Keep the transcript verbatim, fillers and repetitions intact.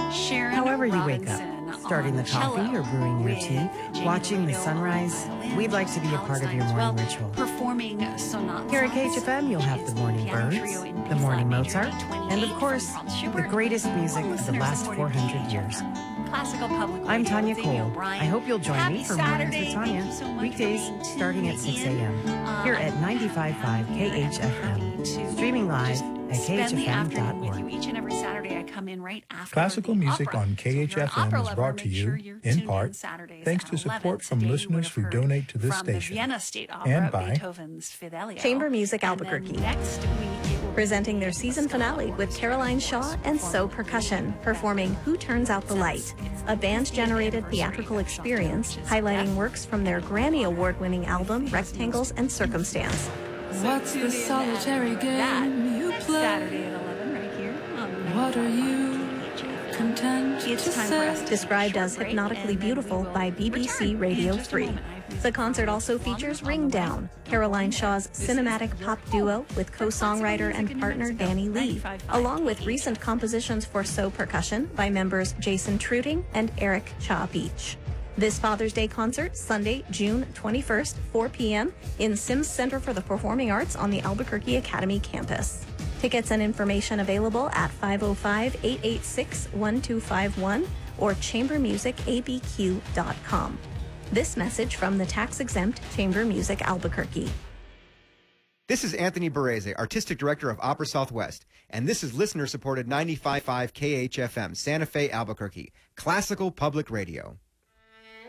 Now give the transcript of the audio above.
Sharon However you wake Robinson up, starting the coffee or brewing your tea, watching the sunrise, we'd like to be a part of your morning ritual. Performing sonatas. Here at K H F M, you'll have the morning birds, the morning Mozart, and of course, the greatest music of the last four hundred years. Classical Public I'm Radio Tanya with Amy Cole. O'Brien. I hope you'll join Happy me for Saturday. Mornings with Tanya, Thank you so much weekdays for being starting at tuned six a.m. in. here at ninety-five point five K H F M, streaming live at K H F M dot Spend the afternoon with org. you each and every Saturday. I come in right after Classical the music opera. on K H F So if M you're an is opera brought lover, to make you, sure you're in tuned part, Saturdays thanks at to eleven. support from Today you listeners would who have donate to this from station. The Vienna State Opera, And by Beethoven's Fidelio. Chamber Music And then Albuquerque. Next week, it will Presenting be their season finale with Caroline Shaw and So Percussion, performing Who Turns Out the Light, a band-generated theatrical experience highlighting works from their Grammy Award-winning album Rectangles and Circumstance. What's the solitary game you play? Saturday at eleven right here on What are you content It's to time for say? us to Described take a as short break, hypnotically and then beautiful we will by B B C return Radio in just a three. moment. I have music The concert from also Father features on Ring the Down, Way. Caroline Shaw's cinematic pop duo with co-songwriter and partner Danny Lee, along with recent compositions for So Percussion by members Jason Truding and Eric Cha Beach. This Father's Day concert, Sunday, June twenty-first, four p.m. in Sims Center for the Performing Arts on the Albuquerque Academy campus. Tickets and information available at five oh five, eight eight six, one two five one or chamber music a b q dot com. This message from the tax-exempt Chamber Music Albuquerque. This is Anthony Barrese, Artistic Director of Opera Southwest, and this is listener-supported ninety-five point five K H F M, Santa Fe, Albuquerque, Classical Public Radio.